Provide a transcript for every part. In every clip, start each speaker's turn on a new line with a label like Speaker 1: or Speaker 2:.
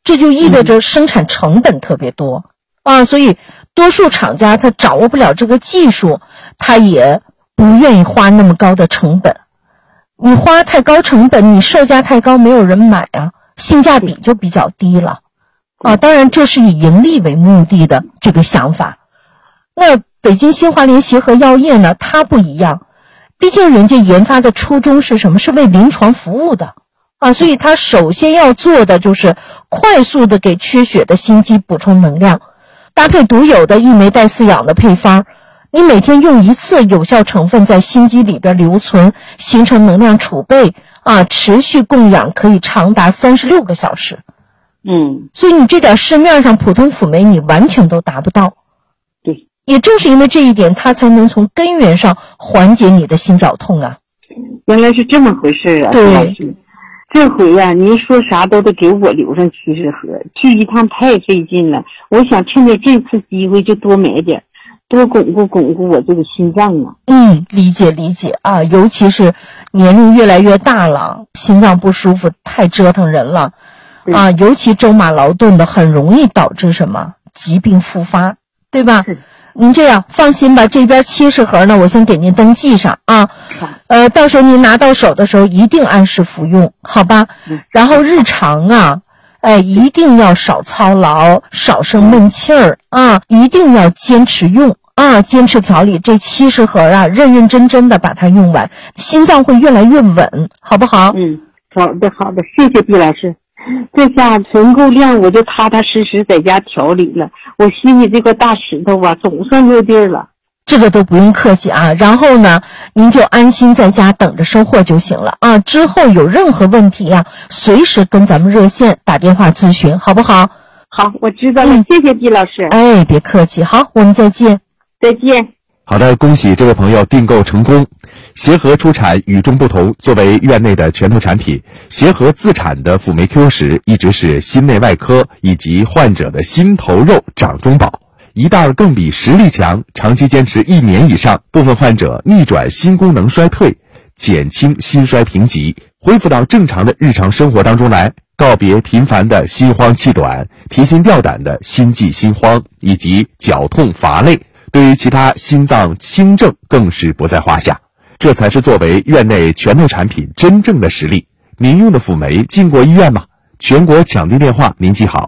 Speaker 1: 这就意味着生产成本特别多所以多数厂家他掌握不了这个技术，他也不愿意花那么高的成本。你花太高成本，你售价太高，没有人买性价比就比较低了当然这是以盈利为目的的这个想法。那北京新华联协和药业呢，它不一样，毕竟人家研发的初衷是什么？是为临床服务的所以它首先要做的就是快速的给缺血的心肌补充能量，搭配独有的一酶代饲养的配方，你每天用一次，有效成分在心肌里边留存，形成能量储备持续供氧可以长达36个小时。所以你这点市面上普通辅酶你完全都达不到。
Speaker 2: 对，
Speaker 1: 也正是因为这一点，它才能从根源上缓解你的心绞痛
Speaker 2: 原来是这么回事
Speaker 1: 对，
Speaker 2: 这回您说啥都得给我留上70盒，去一趟太费劲了。我想趁着这次机会就多买点，多巩固我这个心脏
Speaker 1: 理解尤其是年龄越来越大了，心脏不舒服太折腾人了尤其舟马劳顿的很容易导致什么疾病复发，对吧？您这样放心吧，这边70盒呢，我先给您登记上到时候您拿到手的时候一定按时服用，好吧？然后日常一定要少操劳，少生闷气儿一定要坚持用坚持调理这70盒认认真真的把它用完，心脏会越来越稳，好不好？
Speaker 2: 好的，谢谢毕老师。这下存够量，我就踏踏实实在家调理了，我心里这个大石头总算落地了。
Speaker 1: 这个都不用客气然后呢，您就安心在家等着收货就行了之后有任何问题随时跟咱们热线打电话咨询，好不好？
Speaker 2: 好，我知道了，谢谢毕老师。
Speaker 1: 别客气，好，我们再见。
Speaker 2: 再见。
Speaker 3: 好的，恭喜这位朋友订购成功。协和出产与众不同，作为院内的拳头产品，协和自产的辅酶 Q10一直是心内外科以及患者的心头肉掌中宝。一袋更比实力强，长期坚持1年以上，部分患者逆转心功能衰退，减轻心衰评级，恢复到正常的日常生活当中来，告别频繁的心慌气短、提心吊胆的心悸心慌以及绞痛乏累，对于其他心脏轻症更是不在话下。这才是作为院内拳头产品真正的实力。您用的辅酶进过医院吗？全国抢订电话您记好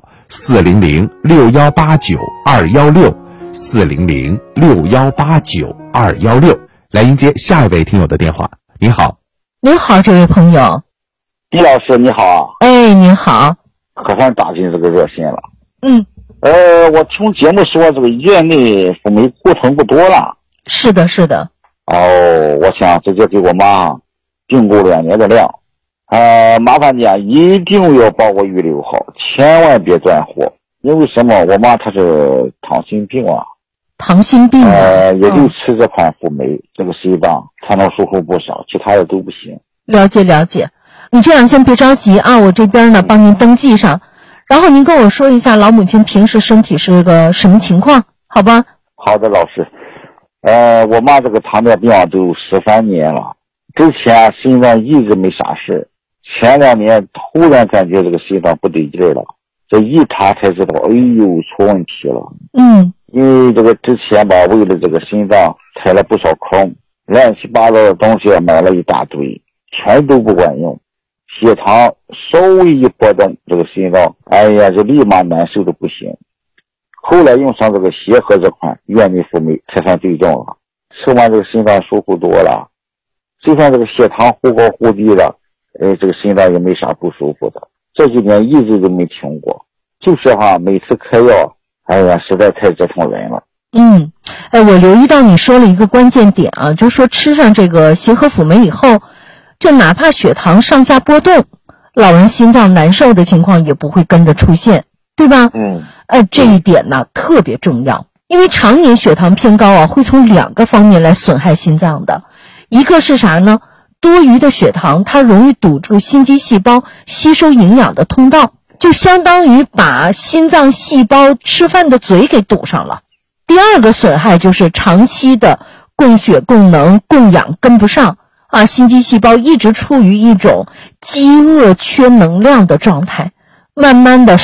Speaker 3: ，400-6189-216，400-6189-216，来迎接下一位听友的电话。您好。
Speaker 1: 您好，这位朋友。
Speaker 4: 毕老师你好。
Speaker 1: 您好。
Speaker 4: 可算打进这个热线了。我听节目说这个院内辅酶库存不多了。
Speaker 1: 是的。
Speaker 4: 我想直接给我妈订购2年的量。麻烦你一定要帮我预留好，千万别断货。因为什么？我妈她是糖心病
Speaker 1: 糖心病
Speaker 4: 也就吃这款辅酶，这个心脏才能舒服不少，其他的都不行。
Speaker 1: 了解。你这样先别着急我这边呢帮您登记上，然后您跟我说一下老母亲平时身体是个什么情况，好吧？
Speaker 4: 好的，老师。我妈这个糖尿病都13年了，之前心脏一直没啥事，前2年突然感觉这个心脏不对劲了，这一查才知道，出问题了。因为这个之前为了这个心脏踩了不少坑，乱七八糟的东西买了一大堆，全都不管用。血糖稍微一波动，这个心脏就立马难受的不行。后来用上这个协和这款院内辅酶才算对症了，吃完这个心脏舒服多了，就算这个血糖忽高忽低的，这个心脏也没啥不舒服的。这几年一直都没停过，就是每次开药，实在太折腾人了。
Speaker 1: 我留意到你说了一个关键点就是说吃上这个协和辅酶以后，就哪怕血糖上下波动，老人心脏难受的情况也不会跟着出现，对吧？这一点呢特别重要，因为常年血糖偏高会从2个方面来损害心脏的。一个是啥呢？多余的血糖它容易堵住心肌细胞吸收营养的通道，就相当于把心脏细胞吃饭的嘴给堵上了。第二个损害就是长期的供血供能供氧跟不上心肌细胞一直处于一种饥饿缺能量的状态，慢慢的